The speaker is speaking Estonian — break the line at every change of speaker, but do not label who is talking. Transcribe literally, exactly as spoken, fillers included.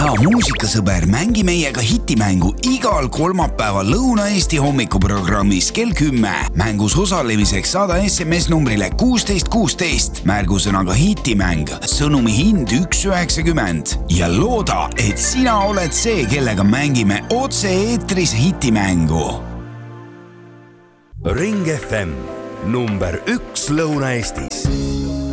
hea muusikasõber, mängi meiega hitimängu igal kolmapäeval Lõuna-Eesti hommikuprogrammis kell kümme. Mängus osalemiseks saada S M S numbrile kuusteist kuusteist, märgusõnaga hitimäng, sõnumi hind üks üheksakümmend ja looda, et sina oled see, kellega mängime otse eetris hitimängu.
Ring F M number üks Lõuna-Eestis.